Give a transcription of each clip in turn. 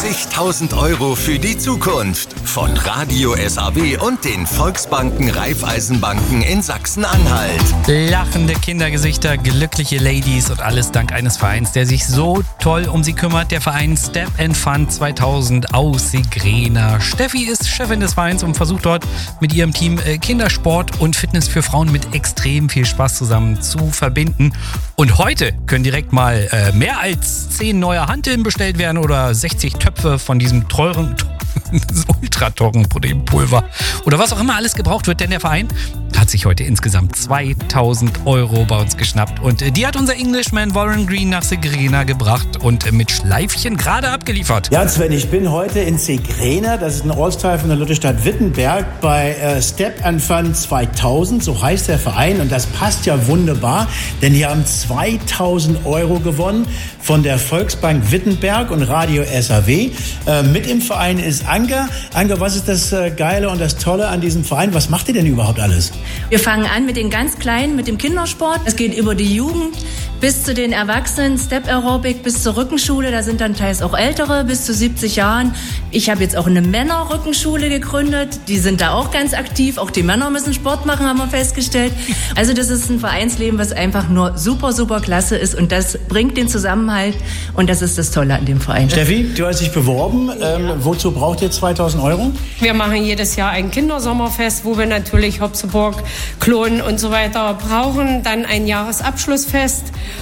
50.000 € für die Zukunft von Radio SAW und den Volksbanken Raiffeisenbanken in Sachsen-Anhalt. Lachende Kindergesichter, glückliche Ladies und alles dank eines Vereins, der sich so toll um sie kümmert. Der Verein Step & Fun 2000 aus Sigrena. Steffi ist Chefin des Vereins und versucht dort mit ihrem Team Kindersport und Fitness für Frauen mit extrem viel Spaß zusammen zu verbinden. Und heute können direkt mal mehr als 10 neue Hanteln bestellt werden oder 60 Töpfe von diesem teuren ultrateuren Proteinpulver oder was auch immer alles gebraucht wird, denn der Verein hat sich heute insgesamt 2.000 € bei uns geschnappt und die hat unser Englishman Warren Green nach Sigrena gebracht und mit Schleifchen gerade abgeliefert. Ja, Sven, ich bin heute in Sigrena, das ist ein Ortsteil von der Lutherstadt Wittenberg, bei Step & Fun 2000, so heißt der Verein, und das passt ja wunderbar, denn die haben 2.000 € gewonnen von der Volksbank Wittenberg und Radio SAW. Mit im Verein ist Anke. Anke, was ist das Geile und das Tolle an diesem Verein? Was macht ihr denn überhaupt alles? Wir fangen an mit den ganz Kleinen, mit dem Kindersport. Es geht über die Jugend bis zu den Erwachsenen, Step Aerobic bis zur Rückenschule. Da sind dann teils auch Ältere bis zu 70 Jahren. Ich habe jetzt auch eine Männerrückenschule gegründet. Die sind da auch ganz aktiv. Auch die Männer müssen Sport machen, haben wir festgestellt. Also das ist ein Vereinsleben, was einfach nur super, super klasse ist. Und das bringt den Zusammenhalt. Und das ist das Tolle an dem Verein. Steffi, du hast dich beworben. Wozu braucht ihr 2.000 €? Wir machen jedes Jahr ein Kindersommerfest, wo wir natürlich Hopseburg, Klonen und so weiter brauchen. Dann ein Jahresabschlussfest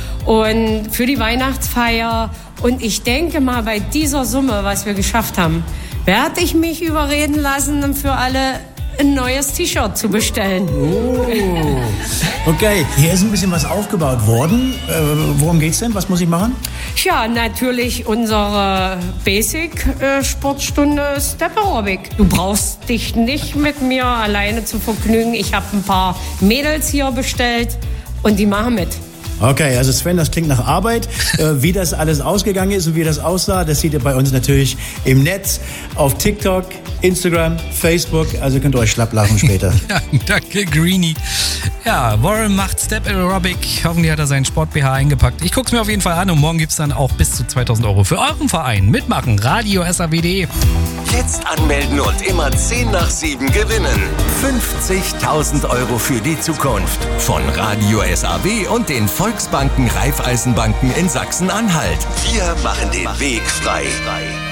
und für die Weihnachtsfeier. Und ich denke mal, bei dieser Summe, was wir geschafft haben, werde ich mich überreden lassen, für alle ein neues T-Shirt zu bestellen. Oh. Okay, hier ist ein bisschen was aufgebaut worden. Worum geht's denn? Was muss ich machen? Ja, natürlich unsere Basic-Sportstunde Step Aerobic. Du brauchst dich nicht mit mir alleine zu vergnügen. Ich habe ein paar Mädels hier bestellt und die machen mit. Okay, also Sven, das klingt nach Arbeit. Wie das alles ausgegangen ist und wie das aussah, das seht ihr bei uns natürlich im Netz, auf TikTok, Instagram, Facebook. Also könnt ihr euch schlapp lachen später. Ja, danke, Greenie. Ja, Warren macht Step Aerobic. Hoffentlich hat er seinen Sport-BH eingepackt. Ich gucke es mir auf jeden Fall an und morgen gibt es dann auch bis zu 2.000 € für euren Verein. Mitmachen, Radio SAW.de. Jetzt anmelden und immer 10 nach 7 gewinnen. 50.000 € für die Zukunft von Radio SAW und den Volksbanken Raiffeisenbanken in Sachsen-Anhalt. Wir machen den Weg frei.